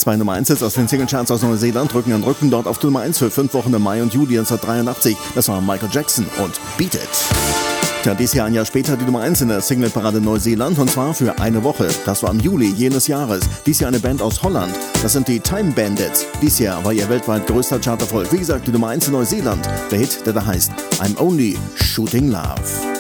Zwei Nummer 1 aus den Singlecharts aus Neuseeland Rücken an Rücken dort auf Nummer 1 für 5 Wochen im Mai und Juli 1983. Das war Michael Jackson und Beat It. Ja, dies Jahr ein Jahr später die Nummer 1 in der Singleparade Neuseeland und zwar für eine Woche. Das war im Juli jenes Jahres. Dies Jahr eine Band aus Holland. Das sind die Time Bandits. Dies Jahr war ihr weltweit größter Charterfolg. Wie gesagt, die Nummer 1 in Neuseeland. Der Hit, der da heißt I'm Only Shooting Love.